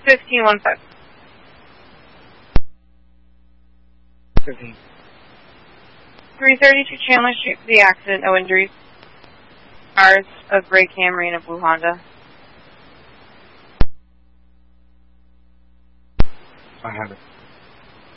1515. 15. 332 Chandler Street for the accident, no injuries. Cars of gray Camry and a blue Honda. I have it.